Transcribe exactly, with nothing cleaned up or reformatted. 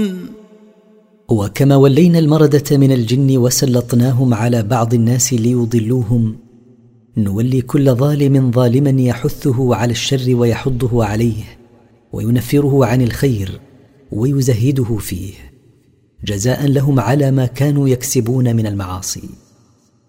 يهتدون. وكما ولينا المردة من الجن وسلطناهم على بعض الناس ليضلوهم، نولي كل ظالم ظالما يحثه على الشر ويحضه عليه وينفره عن الخير ويزهده فيه، جزاء لهم على ما كانوا يكسبون من المعاصي.